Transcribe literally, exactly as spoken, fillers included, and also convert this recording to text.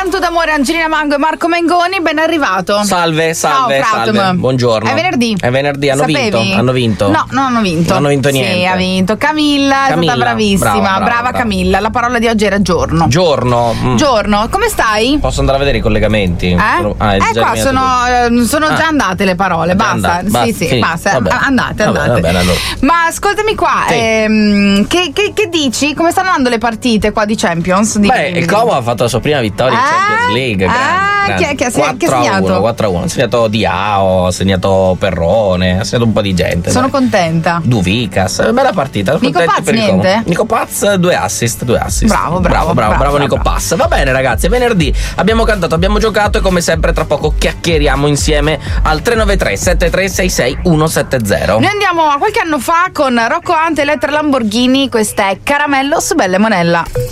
Tanto d'amore, Angelina Mango e Marco Mengoni, ben arrivato. Salve, salve, Ciao, salve. Buongiorno. È venerdì. È venerdì, hanno Sapevi? vinto? Hanno vinto? No, non hanno vinto. Non hanno vinto niente. Sì, ha vinto Camilla, Camilla, è stata bravissima. brava, Brava, brava, brava. Camilla. La parola di oggi era giorno. Giorno. Mm. Giorno, come stai? Posso andare a vedere i collegamenti? Eh? Ah, è eh già qua eliminato sono, tutto. eh, sono già Ah. andate le parole, Già basta. andate, Sì, basta, sì, finito. basta. Vabbè. Andate, Vabbè, andate. va bene, allora. Ma ascoltami qua, Sì. ehm, che, che, che dici? Come stanno andando le partite qua di Champions? Di, Beh, il Como ha fatto la sua prima vittoria in Ah, Champions League. Grande, ah, grande. chi è- chi ha- chi ha quattro a segnato? uno, quattro a uno. Ha segnato Diao, ha segnato Perrone, ha segnato un po' di gente. Sono dai. contenta. Duvicas, bella partita. Nico contenti Paz, per il Como. niente? Nico Paz, due assist, due assist. Bravo, bravo, bravo, bravo, bravo, bravo Nico bravo. Paz. Va bene, ragazzi, è venerdì. Abbiamo cantato, abbiamo giocato e come sempre tra poco chiacchieriamo insieme al tre nove tre sette tre sei sei uno sette zero. Noi andiamo a qualche anno fa con Rocco Hunt, Elettra Lamborghini. Questa è Caramello su Belle Monella.